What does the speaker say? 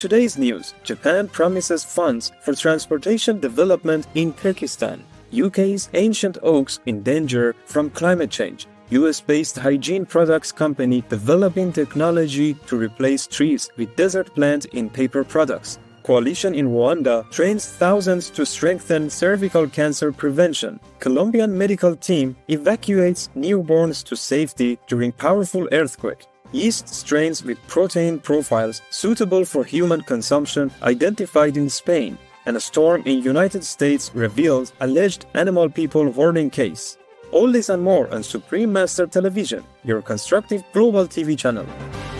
Today's news: Japan promises funds for transportation development in Pakistan. UK's ancient oaks in danger from climate change. US-based hygiene products company developing technology to replace trees with desert plant in paper products. Coalition in Rwanda trains thousands to strengthen cervical cancer prevention. Colombian medical team evacuates newborns to safety during powerful earthquake. Yeast strains with protein profiles suitable for human consumption identified in Spain. And a storm in United States reveals alleged animal people hoarding case. All this and more on Supreme Master Television, your constructive global TV channel.